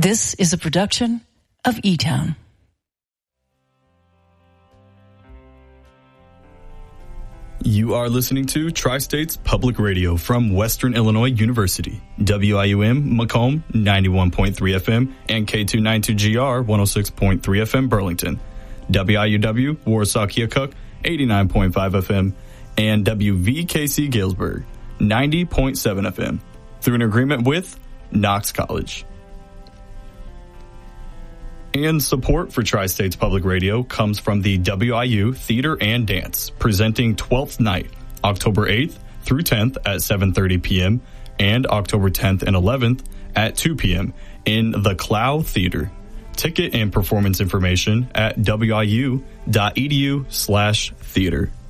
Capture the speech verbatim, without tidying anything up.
This is a production of E-Town. You are listening to Tri-States Public Radio from Western Illinois University, W I U M Macomb ninety-one point three F M and K two ninety-two G R one oh six point three F M Burlington, W I U W Warsaw Keokuk eighty-nine point five F M, and W V K C Galesburg ninety point seven F M through an agreement with Knox College. And support for Tri-States Public Radio comes from the W I U Theater and Dance, presenting twelfth Night, October eighth through tenth at seven thirty p.m. and October tenth and eleventh at two p.m. in the Clow Theater. Ticket and performance information at wiu.edu slash theater.